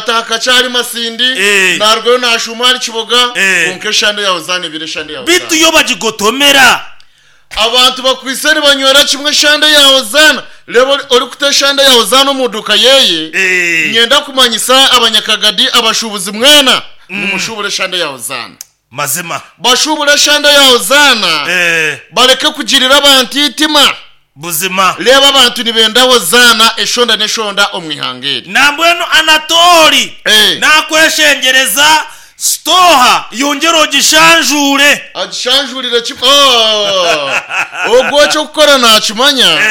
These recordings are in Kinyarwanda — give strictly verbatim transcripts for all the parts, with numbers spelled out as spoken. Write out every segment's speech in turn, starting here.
nataka cyari masindi narwo nashumari kiboga konke shande yawo zane bire shande yawo bitu yo bagigotomera abantu bakwiseri banywera kimwe shande yawo zana lebo uri kute shande yawo zana umuduka yeye nyenda kumanyisa abanyakagadi abashubuzi mwena umushubure shande yawo zana mazima bashubure shande yawo zana bareke kugirira abantu itima buzima leba abantu nibendaho zana eshonda neshonda omwihangeri nambweno Anatori nakweshengereza stoha yongero gishanjure agishanjurire ki oh ogwo cyo gukora nakimanya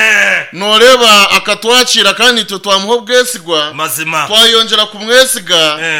noreba akatwakira kandi tutwamuho bwesigwa mazima twayongera kumwesiga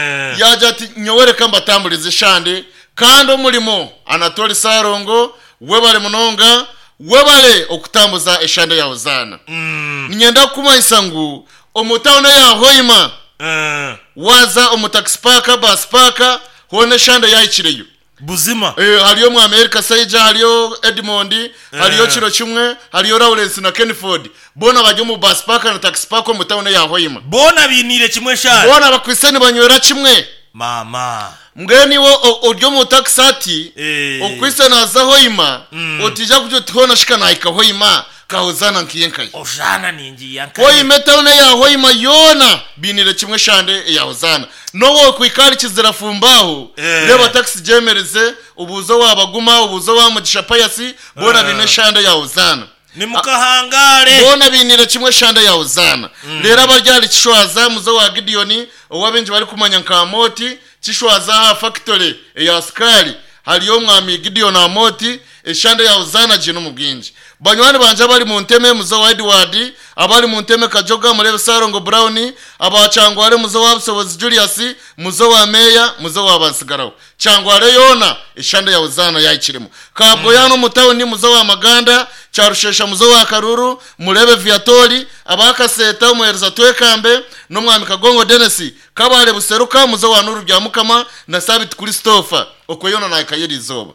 yaje ati nyowereka mbatamburize shande kandi umurimo Anatori Sarongo we bari munonga webale okutambuza eshande yawo zana mm. Nyenda kumayisa ngu omutawne ya hoima uh. waza omutaxi park bus park hone shande yayikireyo buzima eh haliyo mu America Saija haliyo Edmond uh. haliyo kiro kimwe haliyo Lawrence na Kenford bona bajyo mu bus park na taxi park omutawne ya hoima bona binire kimwe shande bona bakwiseni banywera kimwe mama mgeni wo odyo mu taxati eh. okwise naza hoima mm. otija kujyo tihona shika naika hoima kahozana nkiyenkai ojana ningi yankai hoima taune ya hoima yona binire kimwe shande ya hozana nowo kwikari kizira fumbaho eh. Leba taxi jemereze ubuzo wabaguma ubuzo wa mugisha payasi bona uh. bine shande ya hozana ni mukahangare bona binire kimwe shande ya hozana mm. Lera baryali kishwaza muzo wa Gideoni owabenje bari kumanya nkamoti chishwaza ha factory ya skali haliyo mwami Gideon Amoti eshande ya uzana jino mubwinji banywani banje bari mu nteme muzo wa Edward abari mu nteme Kajoga Murebe Sarongo Brown abacangware muzo wa Busobozi Julius muzo wa Meya muzo wa Bansigaraho cangware yona eshande ya uzana yayikirimo kabwo yano mutawuni muzo wa Maganda charushesha muzo wa Karuru Murebe Viatori abakaseta umuhereza twekambe no mwami Kagongo Denesi kabare buseruka muzo wa Nuru bya Mukama na Sabit Christopher okoyona na kayeri zoba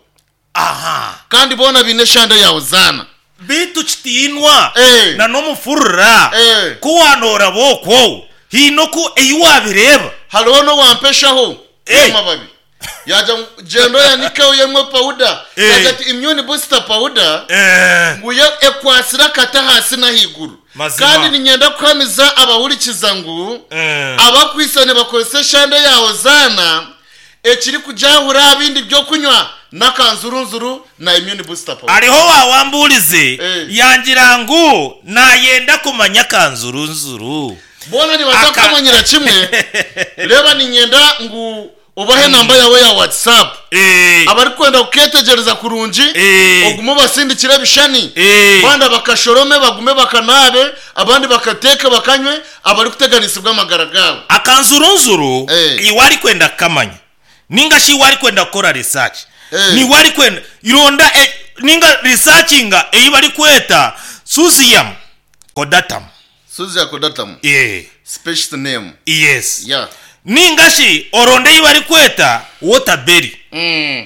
aha kandi bona bine shande yawo zana bitu kitinwa hey. na no mufurra hey. kuwanora boko hino ku eywa bireba halono wampeshaho hey. Mababi yaja jendo ya nikao yemwe powder hey. Yaja immune booster powder eh nguye ekwasira kata hasi na higuru mazima. Kandi ninyenda kwamiza abahurikiza ngu eh. Abakwisane bakose shande yawo zana ekiri kujahura abindi byo kunywa nakanzurunzuru na immune booster powder ariho wawambulize hey. Yangira ngu nayenda kumanya kanzurunzuru bona ni batakamanyira kimwe reba ninyenda ngu ubahe namba yawe ya WhatsApp eh abari kwenda uketegereza kurunji eh ogumo basindikira bishani eh banda bakashorome bagume bakanabe abandi bakateka bakanywe abari kuteganisibwa amagaragabo akanzurunzuru eh. Iwari kwenda kamanya ninga shi wari kwenda kora research eh. Ni wari kwenda ironda eh, ninga researchinga e bari kweta Susium Codatum Susium Codatum eh special name yes yeah ningashi oronde bari kweta waterberry mm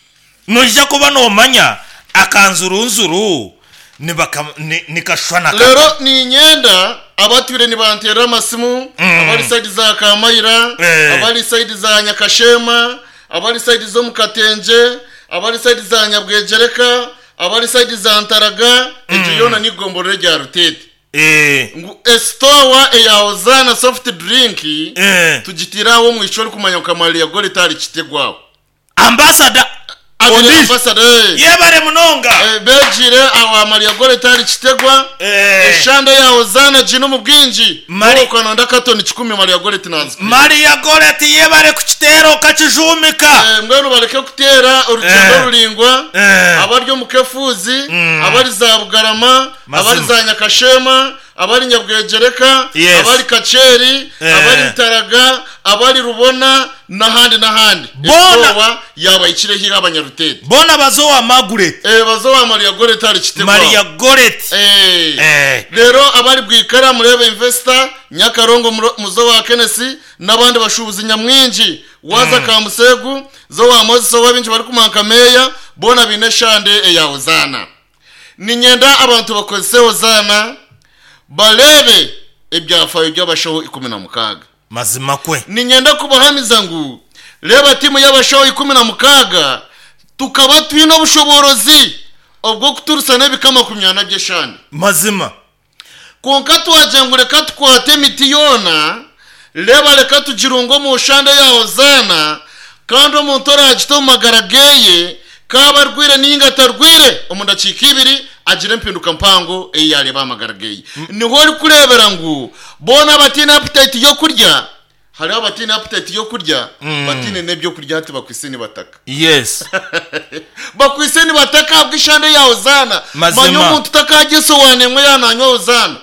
nojja kuba no manya akanzurunzuru nibaka nikashwana lero ni nyenda abatwire ni bantera masimu mm. Abari side za Kamayira eh. Abari side za Nyakashema abari side zo mukatenje abari side za Nyabwegereka abari side za Ntaraga mm. Ejiyona ni gombore rya Rutete eh estowa eyaozana soft drink eh tugitiraho mu ishuri kumanya kamali ya gole tari kitegwaho ambassador abiri ambassador yebare munonga eh bejire awa Maria gole tari kitegwa eh eshanda yaozana jino mu bwinji mari kwanonda katoni kikumi Maria gole tinazi Maria gole ti yebare ku kitero kakijumika eh mwenu bareke kutera urugendo eh. Rulingwa eh. Abaryo mukefuzi mm. Abari za Bugarama abari za Nyakashema abari Nyabwegereka yes. Abari Kaceri eh. Abari Ntaraga abari Rubona nahandi nahandi bona yaba ikirehi abanyarutete bona bazowa Margaret eh bazowa Maria Goret tari kitegwa Maria Goret eh eh rero abari bwikara Murebe Investor Nyakarongo muzowa Kenesi nabandi bashubuzi nyamwinji waza mm. Kamusegu zo wa Moses wabinje bari kumanka meya bona bine shande eyawuzana ninyenda abantu bakoze ozana balebe ebyafayo by'abashaho ikumi na mukaga mazima kwe ninyenda kubahamiza ngo reba timu y'abashaho ikumi na mukaga tukaba twino bushoborozi obwo kuturusana bikama makumyabiri by'eshani mazima konka twajangure katwate mitiyona reba reka tugirungo mu shande yaho zana kandi umuntu aragito magarageye kaba rwire ninga tarwire umuntu acikibiri agire mpinduka mpango eyareba amagarageye niho ari kurebera ngo bona batina appetite yo kurya hari abatina appetite yo kurya batine nebyo kurya hati bakwiseni bataka yes bakwiseni bataka bwishande yaho zana manyo umuntu takagiso wanemwe yananyo zana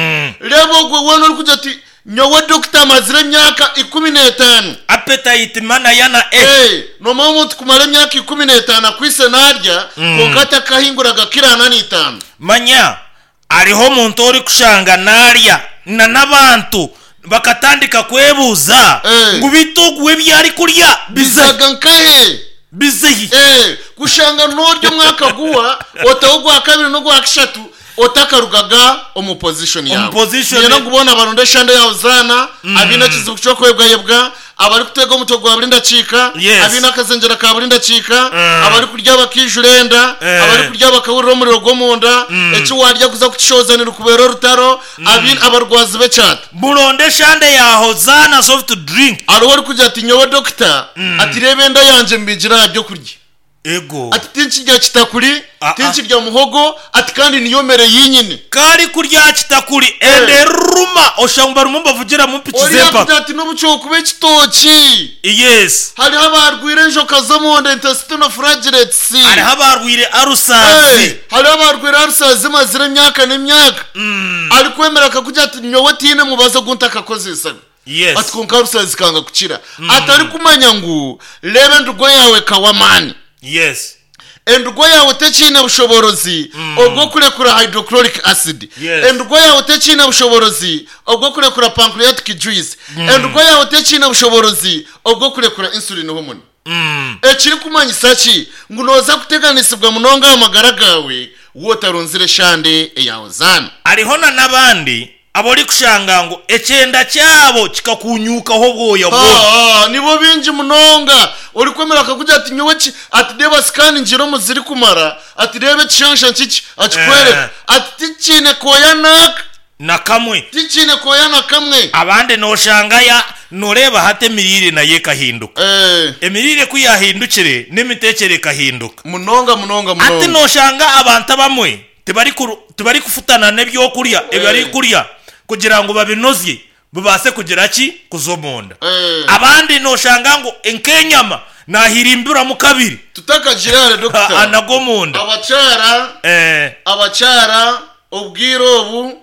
rebo gwe wono uri kujya ati nyowe Doctor mazire myaka ikumi n'etanu appetite mana yana e hey, no mamuntu kumara myaka ikumi n'etanu kwise narya kokata kahinguraga kirana n'itanu manya ariho muntu uri kushanga narya na nabantu bakatandika kwebuza hey. ngo bitogwe byari kurya bizaga nkahe bizehi eh kushanga n'uryo mwaka guwa otawugwa kabiri no gwa kishatu otakarugaga omu position yawe nyina kubona abarunde shande yaho zana mm. abina kizuku cyo kwebwa yebwa abari kutega umuto gwa burinda cika yes. abina kazengera ka burinda cika mm. abari kurya bakijurenda mm. abari kurya bakawuriro muri rogomunda mm. eci warya kuza kucishozanira kubero rutaro mm. abin abarwazi becata buronde shande yaho zana soft drink ari wari kujya ati nyowe Doctor mm. ati rebenda yanje mbigira byo kurya ego ati tinchi rya kitakuri tinchi rya muhogo ati kandi niyomere yinyine kari kurya kitakuri ende ruma oshamba rumumba vugira mu pichi zepa ori ati no bucyo kube kitoki yes hari habarwire njoka zo mu intestinal fragilates hari habarwire arusazi hey, hari habarwire arusazi mazire myaka n'imyaka mm. ari kwemera akakujya ati nyowe tine mubazo guntaka kozisa yes ati konka arusazi kanga kukira mm. atari kumanya ngo lebe ndugo yawe kawamani yes endugo yawe tekina bushoborozi mm. obwo kurekura hydrochloric acid yes. endugo yawe tekina bushoborozi obwo kurekura pancreatic juice mm. endugo yawe tekina bushoborozi obwo kurekura insulin hormone mm. ekiri kumanyisa ki ngunoza kuteganisibwa munonga amagara gawe wotarunzire shande eyaho zana ariho na nabandi abori kushanga ngo ecenda cyabo kikakunyukaho bwoya bwo ah nibo binji munonga uri kwemera akakujya ati nyowe ati deba scan njiro muziri kumara ati rebe chansha nchichi atikwere eh. ati tichine koyana na kamwe tichine koyana kamwe abande no shanga ya noreba hate mirire na ye kahinduka eh emirire kuyahindukire n'imitekere kahinduka munonga munonga munonga ati no shanga abantu bamwe tibari tibari kufutana nebyo kurya eh. ebari kurya kugira ngo babinozye bubase kugira ki kuzomonda eh. abandi no shanga ngo enkenyama nahirimbura mu kabiri tutakagirare Doctor anagomonda abacara eh abacara ubwirobu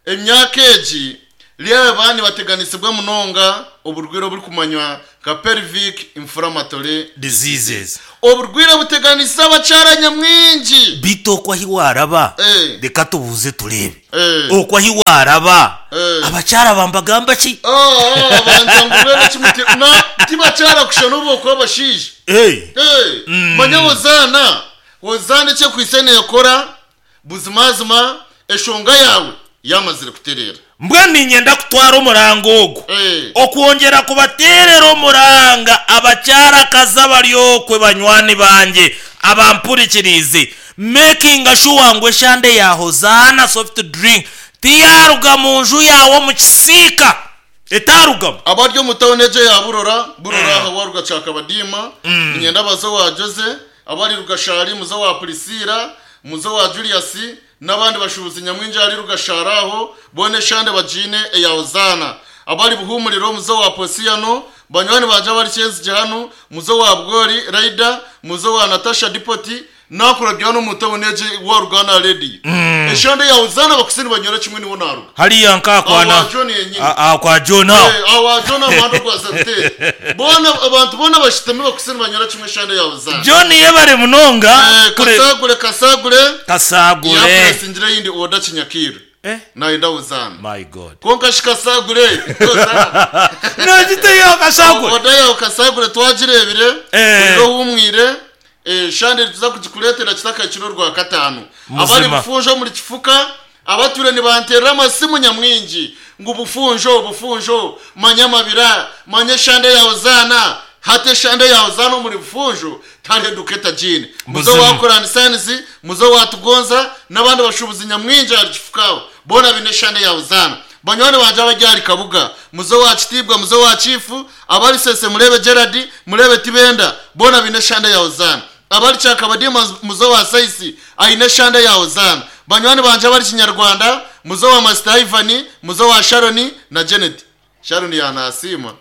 emyakeji liya bani bateganisibwa munonga uburwiro buri kumanywa ka pelvic inflammatory diseases uburwiro buteganisa abacara nyamwinji bito kwa hiwaraba eh. reka tubuze turebe eh. okwa hiwaraba eh. abacara bambagamba ki ah ah abanzangurwe kimute na tibacara kushana uboko bashije eh eh mm. manyawo zana wozane cyo kwisene yakora buzimazima eshonga yawe yamazire kuterera mbwa ninyenda kutwara umurangogo hey. okwongera kubaterera umuranga abacara kazabaryokwe banywani banje abampurikirize making sure ngo shande yaho zana soft drink tiyaruga munju yawo mu kisika etaruga abaryo mutawoneje ya burora burora mm. hawaruga chaka badima mm. nyenda bazo wajoze abari rugashari muzo wa Priscilla muzo wa Julius nabandi bashubuzi nyamwinje ari rugasharaho bone shande bajine eyawzana abari buhumuriro muzo wa Posiano banywani baje bari cyenzi jehanu muzo wa Bgori Raida muzo wa Natasha Dipoti nakura byano mutaboneje wa Rugana Lady mm. eshande yawzana bakusini banyora kimwe nibo naruga hari yanka kwana a kwa Jona eh awa Jona mando kwa zate bona abantu bona bashitame bakusini banyora kimwe shande yawzana John yebare munonga eh, kasagure kasagure kasagure ya sinjira yindi oda kinyakiro eh na idawuzana my god konka shikasagure no jite yo kasagure oda yo kasagure twajirebire ngo umwire eh shande tuza kugikuletera kitaka kiro rwa katanu abari bufunjo muri kifuka abaturani banterera amasimu nyamwingi ngo ubufunjo ubufunjo manyamabira manye shande yawe zana hate shande yawe zana muri bufunjo tare duketa jini muzo wakorana sanisi muzo watugonza n'abandi bashubuzi nyamwingi arifukaho bona bine shande yawe zana banyone banje abajyari kabuga muzo wacitibwa muzo wacifu abari sese murebe Gerard murebe Tibenda bona bine shande yawe zana abari cyakabadi muzo wa Saisi ayine shande yawe zana banyone banje abari kinyarwanda muzo wa Master Ivan muzo wa Sharoni na Janet Sharoni yanasima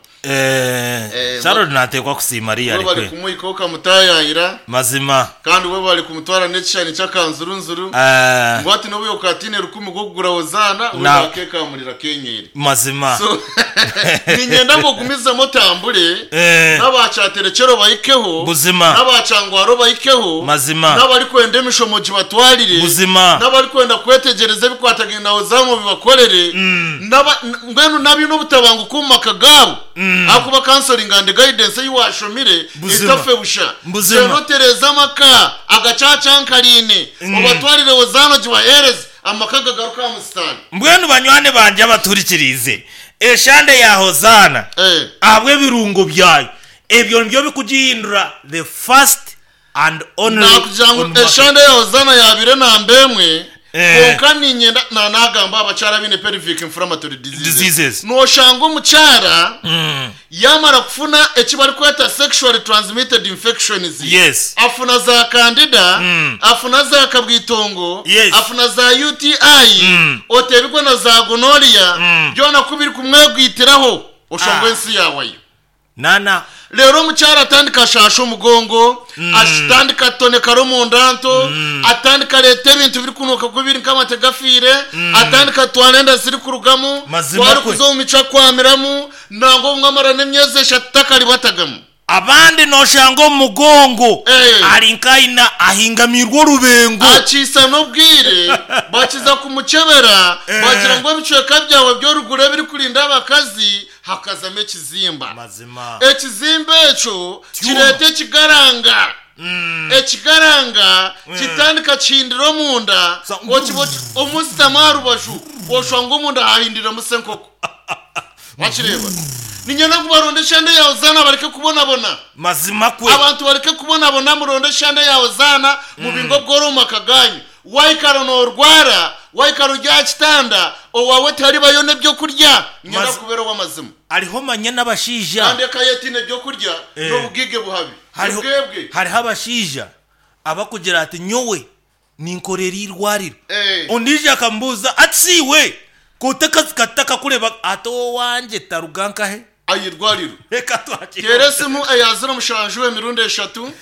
eh, eh Sharon natekwa kusima ari ariko bari kumuyikoka mutayayira mazima kandi we bari kumutwara n'ekishani cyakanzuru nzuru eh ngwati no buyo katine rukumu gugura wozana ubakeka murira kenyeri mazima so ninyenda ngo gumiza motambure n'abacaterekero bayikeho buzima n'abacangwaro bayikeho mazima n'abari kwenda mishomoji batwarire buzima n'abari kwenda kwetegereza bikwataga nawo zamo bibakorere n'aba ngwenu nabi no butabanga kumaka gabo akuba counseling and guidance yiwashomire itafe busha zero tereza maka agacacankarine obatwarire wozano jibahereza amakaga garuka musitani mbwenu banywane banje abaturikirize eshande ya hozana eh abwe birungo byayo ebyo nbyo bikugihindura the first and only nakujangu eshande ya hozana yabire nambemwe kokani nyenda na nagamba abacara bine pelvic inflammatory diseases, diseases. no shango mucara mm. yamara kufuna ekibari kweta sexually transmitted infections yes afuna za candida mm. afuna za kabwitongo yes. afuna za U T I mm. otebigwa na za gonorrhea mm. byona kubiri kumwegwitiraho oshongo ensi ah. yawe nana lero mucara atandika shasho mugongo mm. ashitandika tone karo mundanto mm. atandika lete bintu biri kunuka kubiri nk'amategafire mm. atandika twanenda ziri kurugamu twari kuzo mica kwamiramu nango mwamara nemyeze shatakari batagamu abandi no shango mugongo hey. ari nkaina ahingamirwa rubengo acisa no bwire bakiza kumucebera hey. bagira ngo biceka byawe byo rugure biri kurinda abakazi hakazame kizimba mazima ekizimba eco kirete kigaranga mm. ekigaranga mm. kitandika chindiro munda ochibo omusitamaru bashu oshwango munda hahindira musenkoko wachireba ninyana kubaronde shande yawe zana bareke kubona bona mazima kwe abantu bareke kubona bona muronde shande yawe zana mm. mu bingo goro makaganyu waikaro no rwara waikaro rya kitanda owawe tari bayone byo kurya nyana Maz... kubera wa mazima ariho manye n'abashija kandi akayetine byo kurya eh. no bugige buhabi hariho hariho abashija abakugira ati nyowe ninkoreri irwariro eh. ondije akambuza atsiwe kuteka zikataka kureba ato wanje taruganka he ayirwariro reka twakira keresimu ayazira mushanjwe mirundo eshatu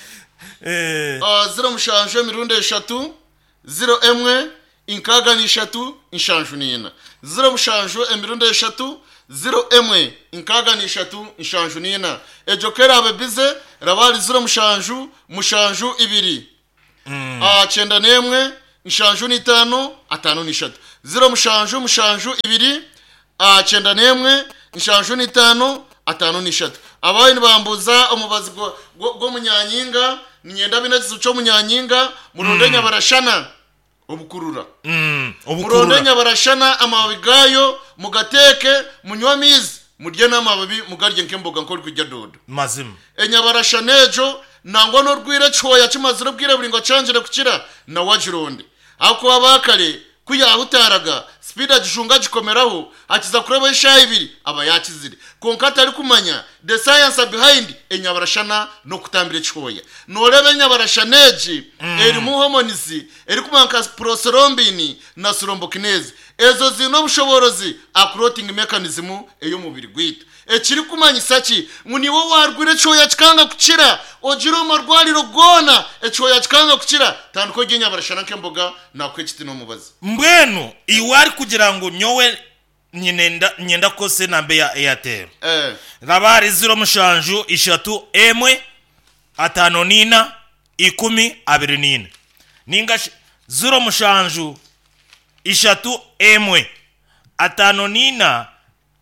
eh azira mushanjwe mirundo eshatu zero emwe inkaga ni eshatu inshanju nina zero mushanjwe emirundo eshatu zero emwe inkaga ni eshatu inshanju nina ejokera abebize rabali zero mushanju mushanju ibiri mm. a chenda nemwe inshanju ni tano atano ni eshatu zero mushanju mushanju ibiri a chenda nemwe inshanju ni tano atano ni eshatu abaye nibambuza omubazi go, go, go munyanyinga ninyenda binazizo cyo munyanyinga murondenya mm. barashana obukurura mm. obukurura murondenya barashana amababi gayo mugateke munywamizi murye n'amababi mugarye nkemboga nkori kujya dodo mazima enya barashanejo nangwa no rwire cyoya kimazira bwire buri ngo canjire kukira na wajironde ako abakare kuyahutaraga speed gishunga gikomeraho akiza kureba ishayi ibiri aba yakizire konkata ari kumanya the science behind enyabarashana no kutambire cyoya norebe enyabarashaneji mm. eri mu hormones eri kumanka prothrombin na thrombokinase ezo zino bushoborozi acroting mechanism eyo mubiri gwita ekiri kumanyisa ki muniwo warwire cyoya kikanga kukira ogiro marwariro gona ecyoya kikanga kukira tanduko genya barashana kemboga nakwe kitino mubazi mbwenu iwari kugira ngo nyowe nyenda nyenda kose nambe ya Airtel eh rabari zero mushanju ishatu emwe atano nina ikumi abiri nina ninga zero mushanju ishatu emwe atano nina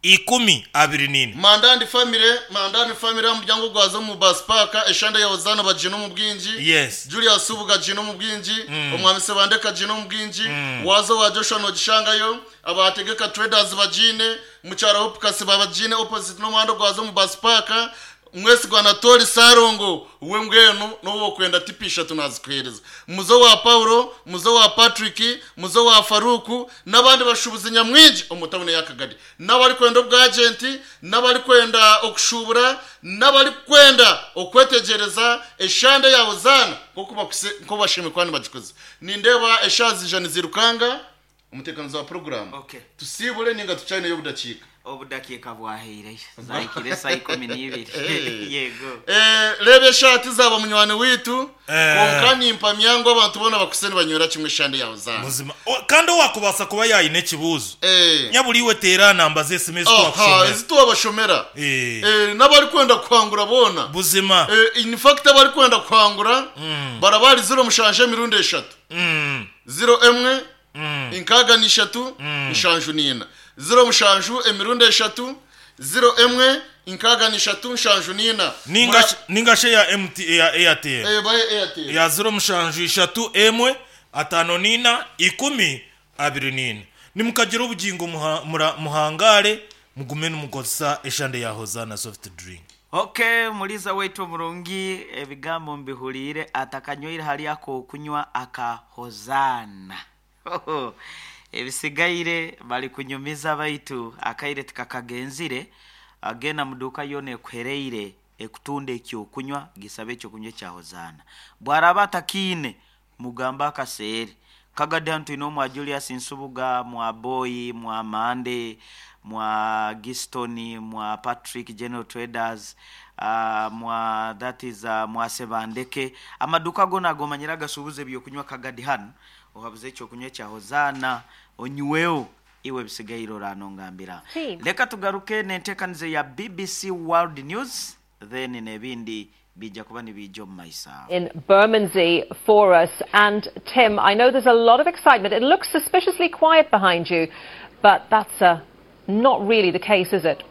ikumi abiri nine mandandi family mandandi family umuryango gwaza mu baspaka eshanda ya ozana bajino mu bwinji yes Julius Subuga jino mu bwinji Mm. umwami Sebandeka jino mu bwinji Mm. wazo wa Joshua no gishangayo abategeka traders bajine mu cyaro hopukasi babajine opposite no mwando gwaza mu baspaka mwese gwa Anatori Sarongo uwe mbwenu no kwenda tipisha tunazikwereza muzo wa Paulo muzo wa Patrick muzo wa Faruku nabandi bashubuze nyamwinji umutabone yakagadi nabari kwenda bwa agent nabari kwenda okushubura nabari kwenda okwetegereza eshande yawo zana kuko bakuse ko bashime kwani bagikoze nindeba eshazi jani zirukanga umutekano wa program Okay. tusibule ninga tuchane yo budakika obudakika bwahire zaikire saikumi n'ibiri yego eh lebe shati zaba munywani witu Eh. konkani impamyango abantu bona bakuseni banyura kimwe shande yawo zana muzima O- kandi wakubasa kuba yayine kibuzo eh nyaburiwe tera namba ze SMS aha kwakushomera izituwa bashomera eh eh nabari kwenda kwangura bona buzima eh in fact abari kwenda kwangura Mm. barabari zero mushanje mirundi eshatu mm zero emwe mm inkaga ni eshatu nshanju nina zero mushanju emirundi eshatu zero emwe inkaga ni eshatu nshanju nina ninga ningashe ya M T ya Airtel eh baye Airtel ya zero mushanju ishatu emwe atano nina ikumi abiri nine nimukagira ubugingo muha- mura- muhangare mugume n'umugoza eshande ya Hozana soft drink okay muliza wetu murungi ebigambo mbihurire atakanyoira hali ako kunywa akahozana Hoho. Ebisigaire bali kunyumiza baitu akaire tikakagenzire agena muduka yone kwereire ekutunda ekyo kunywa gisabe ekyo kunywa cya Hozana bwaraba takine mugamba akasere kagadantu ino mwa Julius Nsubuga mwa Boy mwa Mande mwa Gistoni mwa Patrick General Traders uh, mwa that is uh, mwa Sebandeke amaduka gona gomanyira gasubuze byo kunywa kagadi hano ohabuze cyo kunywa cya Hozana onyuweo iwe bisigairo ranongambira Team. leka tugaruke nentekanize ya B B C World News then nebindi bija kuba nibijo maisa In Bermondsey for us. And Tim, I know there's a lot of excitement. It looks suspiciously quiet behind you, but that's uh, not really the case, is it?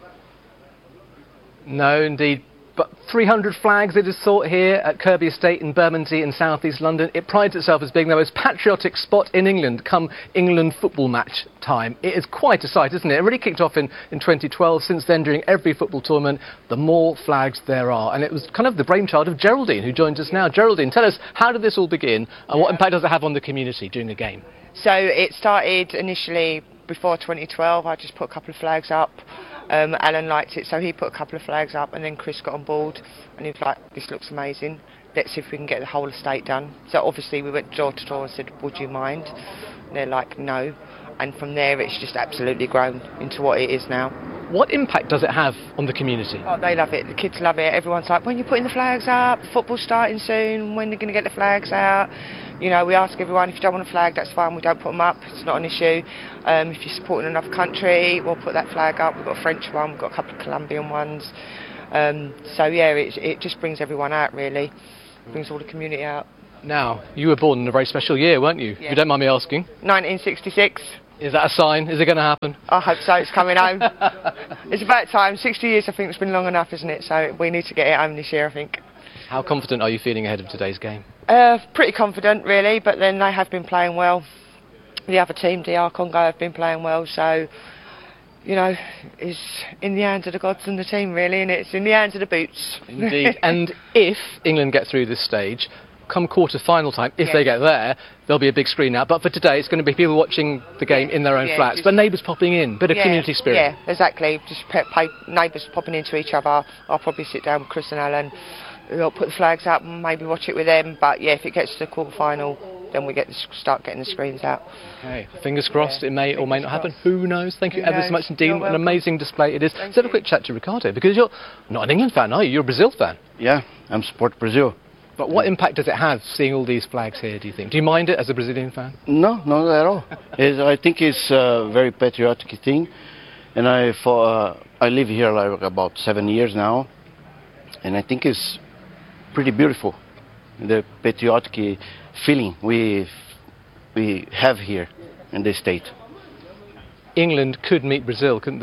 No, indeed. But three hundred flags, it is thought, here at Kirby Estate in Bermondsey in South East London. It prides itself as being the most patriotic spot in England come England football match time. It is quite a sight, isn't it? It really kicked off in, in twenty twelve. Since then, during every football tournament, the more flags there are. And it was kind of the brainchild of Geraldine, who joins us now. Geraldine, tell us, how did this all begin and what impact does it have on the community during the game? So it started initially before twenty twelve. I just put a couple of flags up. Um, Alan liked it, so he put a couple of flags up, and then Chris got on board, and he was like, "This looks amazing. Let's see if we can get the whole estate done." So obviously we went door to door and said, "Would you mind?" And they're like, "No." And from there, it's just absolutely grown into what it is now. What impact does it have on the community? Oh, they love it. The kids love it. Everyone's like, "When you're putting the flags up, football's starting soon. When they're going to get the flags out?" You know, we ask everyone, if you don't want a flag, that's fine. We don't put them up. It's not an issue. Um, if you're supporting another country, we'll put that flag up. We've got a French one. We've got a couple of Colombian ones. Um, so, yeah, it, it just brings everyone out, really. Brings all the community out. Now, you were born in a very special year, weren't you? If Yeah. you don't mind me asking. nineteen sixty-six. Is that a sign? Is it going to happen? I hope so. It's coming home. It's about time. sixty years, I think, it's been long enough, isn't it? So we need to get it home this year, I think. How confident are you feeling ahead of today's game? Uh, pretty confident, really, but then they have been playing well. The other team, D R Congo, have been playing well, so, you know, it's in the hands of the gods and the team, really, and it's in the hands of the boots. Indeed. And if England get through this stage, come quarter-final time, if Yes. they get there, there'll be a big screen out. But for today, it's going to be people watching the game in their own Yeah, flats, just- but neighbours popping in, bit of Yeah, community spirit. Yeah, exactly. Just pe- pay, neighbours popping into each other. I'll probably sit down with Chris and Alan. We'll put the flags up and maybe watch it with them. But yeah, if it gets to the quarter final, then we get the, s- start getting the screens out. Okay, fingers crossed, Yeah, it may or may not fingers happen. crossed. Who knows? Thank you Who ever so knows? much indeed. You're An welcome. amazing display it is. Thank Let's have a you. quick chat to Ricardo, because you're not an England fan, are you? You're a Brazil fan. Yeah, I'm support Brazil. But what impact does it have seeing all these flags here, do you think? Do you mind it as a Brazilian fan? No, not at all. It's, I think it's a very patriotic thing, and I for uh, I live here like about seven years now, and I think it's pretty beautiful, the patriotic feeling we we have here in this state. England could meet Brazil, couldn't they,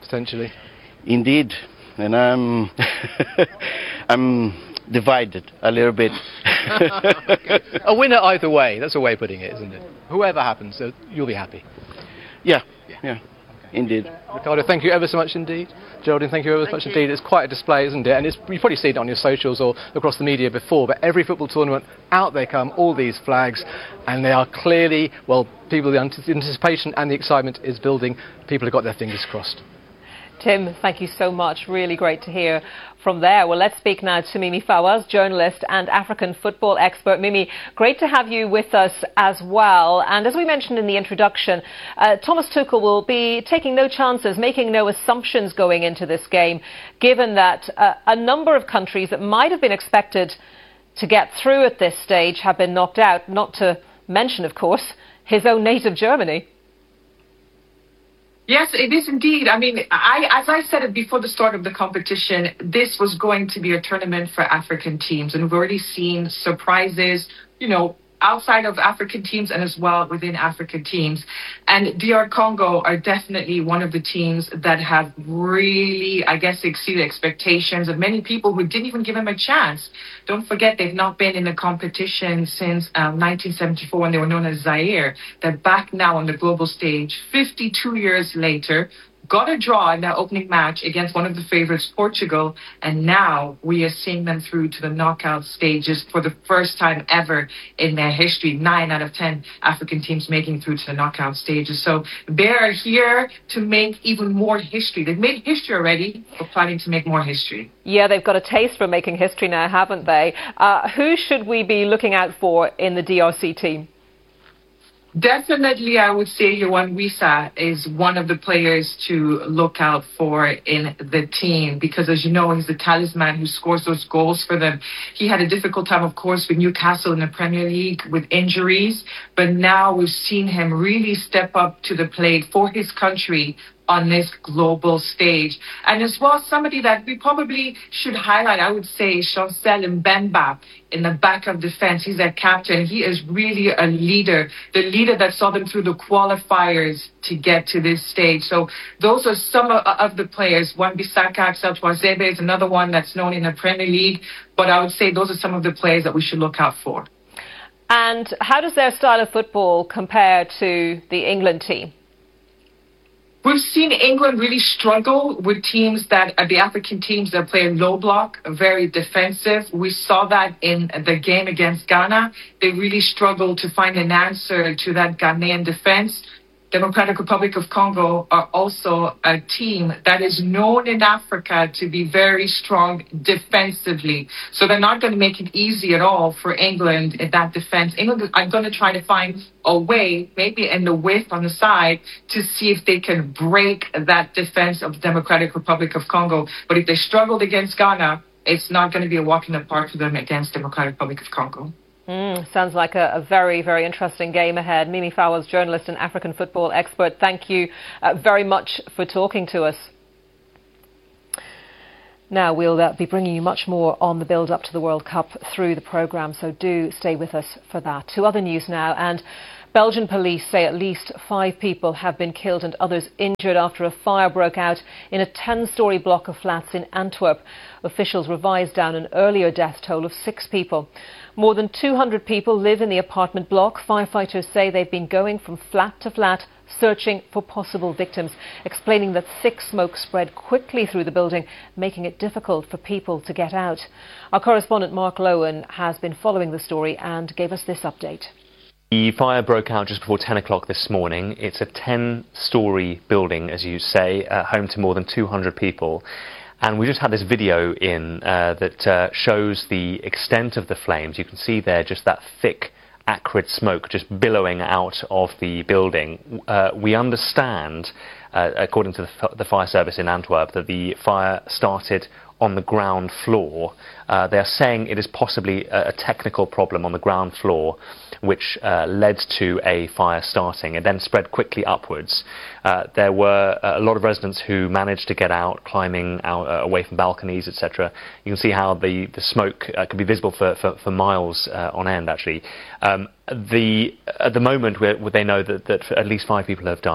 potentially. Indeed, and I'm I'm divided a little bit. A winner either way. That's a way of putting it, isn't it? Whoever happens, so you'll be happy. Yeah, yeah, indeed. Ricardo, thank you ever so much indeed. Geraldine, thank you ever so much indeed. It's quite a display, isn't it? And it's, you've probably seen it on your socials or across the media before, but every football tournament, out they come, all these flags, and they are clearly, well, people, the anticipation and the excitement is building. People have got their fingers crossed. Tim, thank you so much. Really great to hear from there. Well, let's speak now to Mimi Fawaz, journalist and African football expert. Mimi, great to have you with us as well. And as we mentioned in the introduction, uh, Thomas Tuchel will be taking no chances, making no assumptions going into this game, given that uh, a number of countries that might have been expected to get through at this stage have been knocked out, not to mention, of course, his own native Germany. Yes, it is indeed. I mean, I, as I said it before the start of the competition, this was going to be a tournament for African teams. And we've already seen surprises, you know, outside of African teams and as well within African teams. And D R Congo are definitely one of the teams that have really, I guess, exceeded expectations of many people who didn't even give them a chance. Don't forget, they've not been in the competition since um, nineteen seventy-four when they were known as Zaire. They're back now on the global stage fifty-two years later. Got a draw in their opening match against one of the favorites, Portugal, and now we are seeing them through to the knockout stages for the first time ever in their history. Nine out of ten African teams making through to the knockout stages. So they're here to make even more history. They've made history already, but planning to make more history. Yeah, they've got a taste for making history now, haven't they? Uh, who should we be looking out for in the D R C team? Definitely, I would say Yohan Wissa is one of the players to look out for in the team because, as you know, he's the talisman who scores those goals for them. He had a difficult time, of course, with Newcastle in the Premier League with injuries, but now we've seen him really step up to the plate for his country on this global stage. And as well, somebody that we probably should highlight, I would say, Chancel Mbemba in the back of defense. He's their captain. He is really a leader, the leader that saw them through the qualifiers to get to this stage. So those are some of, of the players. Wan-Bissaka, Axel Tuanzebe is another one that's known in the Premier League. But I would say those are some of the players that we should look out for. And how does their style of football compare to the England team? We've seen England really struggle with teams that are the African teams that play low block, very defensive. We saw that in the game against Ghana. They really struggled to find an answer to that Ghanaian defense. Democratic Republic of Congo are also a team that is known in Africa to be very strong defensively. So they're not going to make it easy at all for England in that defense. England are going to try to find a way, maybe in the width on the side, to see if they can break that defense of the Democratic Republic of Congo. But if they struggled against Ghana, it's not going to be a walk in the park for them against Democratic Republic of Congo. Mm, sounds like a, a very, very interesting game ahead. Mimi Fawaz, journalist and African football expert, thank you uh, very much for talking to us. Now we'll uh, be bringing you much more on the build-up to the World Cup through the programme, so do stay with us for that. To other news now, and Belgian police say at least five people have been killed and others injured after a fire broke out in a ten-storey block of flats in Antwerp. Officials revised down an earlier death toll of six people. More than two hundred people live in the apartment block. Firefighters say they've been going from flat to flat, searching for possible victims, explaining that thick smoke spread quickly through the building, making it difficult for people to get out. Our correspondent Mark Lowen has been following the story and gave us this update. The fire broke out just before ten o'clock this morning. It's a ten-storey building, as you say, uh, home to more than two hundred people. And we just had this video in uh, that uh, shows the extent of the flames. You can see there just that thick, acrid smoke just billowing out of the building. Uh, we understand, uh, according to the, the fire service in Antwerp, that the fire started on the ground floor. Uh, they are saying it is possibly a, a technical problem on the ground floor which uh, led to a fire starting. It then spread quickly upwards. Uh, there were a lot of residents who managed to get out, climbing out uh, away from balconies, et cetera. You can see how the, the smoke uh, could be visible for, for, for miles uh, on end, actually. Um, the, at the moment, we're, they know that, that at least five people have died.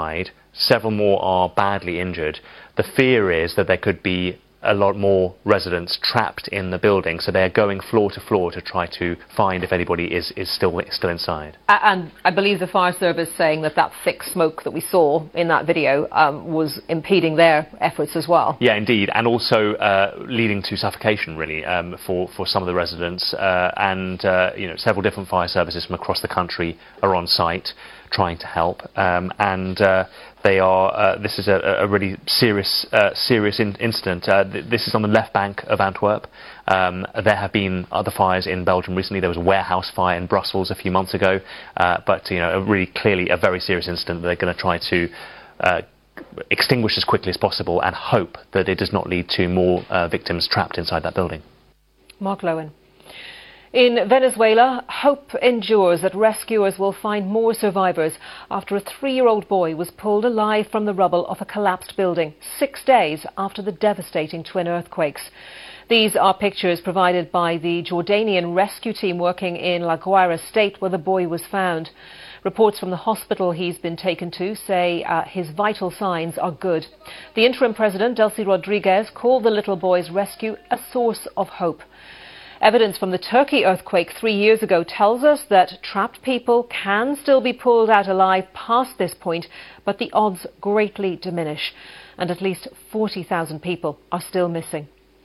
several more are badly injured. The fear is that there could be a lot more residents trapped in the building, so they're going floor to floor to try to find if anybody is, is still still inside. And I believe the fire service saying that that thick smoke that we saw in that video um, was impeding their efforts as well. Yeah, indeed, and also uh, leading to suffocation, really, um, for, for some of the residents. Uh, and, uh, you know, several different fire services from across the country are on site trying to help. Um, and uh, they are, uh, this is a, a really serious uh, serious in incident. Uh, th this is on the left bank of Antwerp. Um, there have been other fires in Belgium recently. There was a warehouse fire in Brussels a few months ago. Uh, but, you know, a really clearly a very serious incident that they're going to try to uh, extinguish as quickly as possible and hope that it does not lead to more uh, victims trapped inside that building. Mark Lowen. In Venezuela, hope endures that rescuers will find more survivors after a three-year-old boy was pulled alive from the rubble of a collapsed building six days after the devastating twin earthquakes. These are pictures provided by the Jordanian rescue team working in La Guaira state where the boy was found. Reports from the hospital he's been taken to say uh, his vital signs are good. The interim president, Delcy Rodriguez, called the little boy's rescue a source of hope. Evidence from the Turkey earthquake three years ago tells us that trapped people can still be pulled out alive past this point, but the odds greatly diminish, and at least forty thousand people are still missing.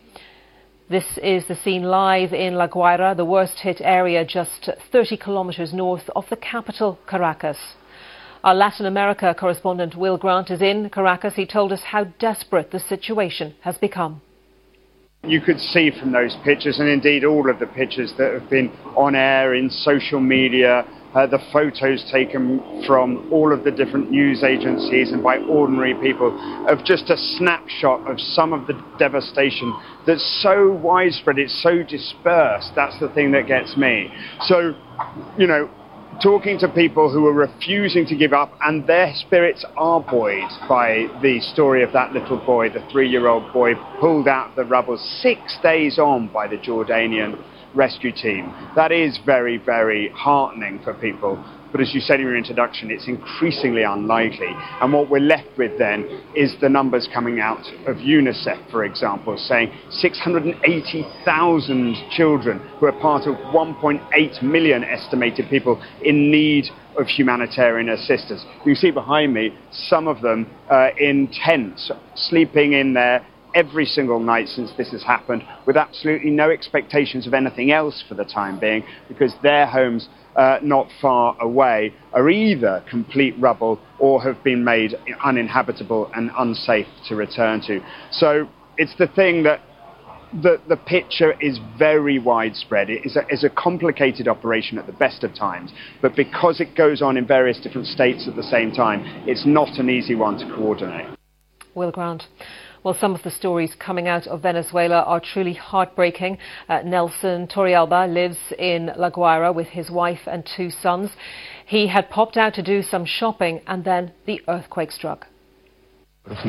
This is the scene live in La Guaira, the worst hit area just thirty kilometres north of the capital, Caracas. Our Latin America correspondent Will Grant is in Caracas. He told us how desperate the situation has become. You could see from those pictures, and indeed all of the pictures that have been on air in social media, uh, the photos taken from all of the different news agencies and by ordinary people, of just a snapshot of some of the devastation that's so widespread, it's so dispersed. That's the thing that gets me. So, you know, talking to people who are refusing to give up, and their spirits are buoyed by the story of that little boy, the three-year-old boy pulled out of the rubble six days on by the Jordanian rescue team. That is very, very heartening for people. But as you said in your introduction, it's increasingly unlikely. And what we're left with then is the numbers coming out of UNICEF, for example, saying six hundred eighty thousand children who are part of one point eight million estimated people in need of humanitarian assistance. You see behind me some of them uh, in tents, sleeping in there every single night since this has happened, with absolutely no expectations of anything else for the time being, because their homes uh, not far away are either complete rubble or have been made uninhabitable and unsafe to return to. So it's the thing that the, the picture is very widespread. It is a, is a complicated operation at the best of times, but because it goes on in various different states at the same time, it's not an easy one to coordinate. Will Grant. Well, some of the stories coming out of Venezuela are truly heartbreaking. Uh, Nelson Torrealba lives in La Guaira with his wife and two sons. He had popped out to do some shopping and then the earthquake struck. I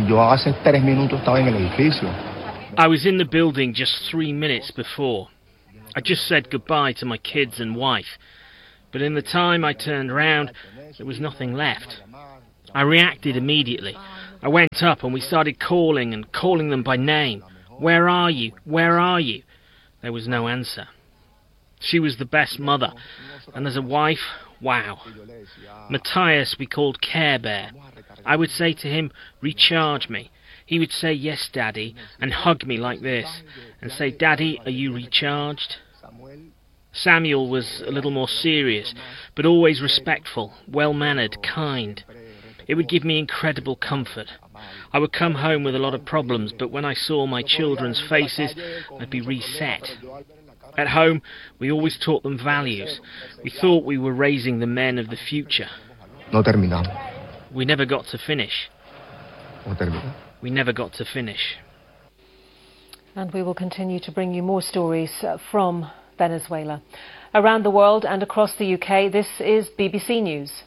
was in the building just three minutes before. I just said goodbye to my kids and wife. But in the time I turned round, there was nothing left. I reacted immediately. I went up and we started calling and calling them by name. Where are you? Where are you? There was no answer. She was the best mother. And as a wife, wow. Matthias we called Care Bear. I would say to him, recharge me. He would say, yes, Daddy, and hug me like this. And say, Daddy, are you recharged? Samuel was a little more serious, but always respectful, well-mannered, kind. It would give me incredible comfort. I would come home with a lot of problems, but when I saw my children's faces, I'd be reset. At home, we always taught them values. We thought we were raising the men of the future. No terminamos. We never got to finish. No terminamos. We never got to finish. And we will continue to bring you more stories uh, from Venezuela. Around the world and across the U K, this is B B C News.